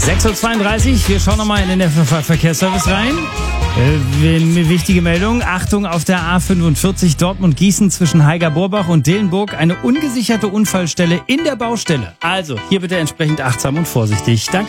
6.32 Uhr, wir schauen nochmal in den Verkehrsservice rein. Wichtige Meldung, Achtung auf der A45 Dortmund-Gießen zwischen Haiger-Borbach und Dillenburg. Eine ungesicherte Unfallstelle in der Baustelle. Also, hier bitte entsprechend achtsam und vorsichtig. Danke.